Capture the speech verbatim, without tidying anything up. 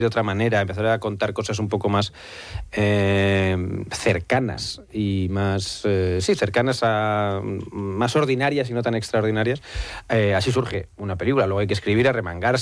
de otra manera, empezar a contar cosas un poco más eh, cercanas y más, eh, sí, cercanas a más ordinarias y no tan extraordinarias. Eh, así surge una película. Luego hay que escribir, arremangarse.